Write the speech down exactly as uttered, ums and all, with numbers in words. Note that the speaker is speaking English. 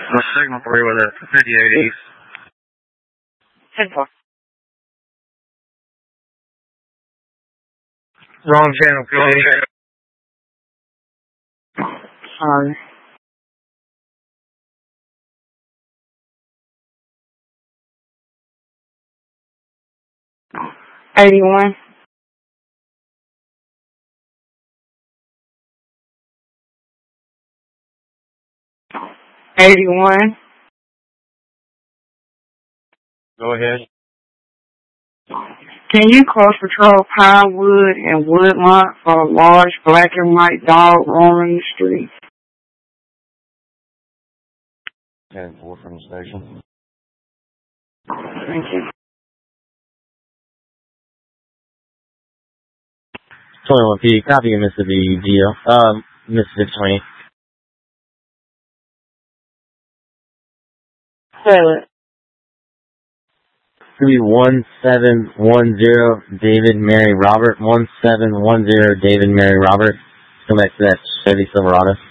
The signal three with a fifty-eight East. ten four. Wrong channel, please. Sorry. eighty-one. eighty-one. Go ahead. Can you cross patrol Pinewood and Woodmont for a large black and white dog roaming the street? ten four from the station. Thank you. twenty-one P, copy of Mississippi G O. Um, Mississippi twenty. Silent. three one seven one zero David Mary Robert. one seven one zero David Mary Robert. Come back to that Chevy Silverado.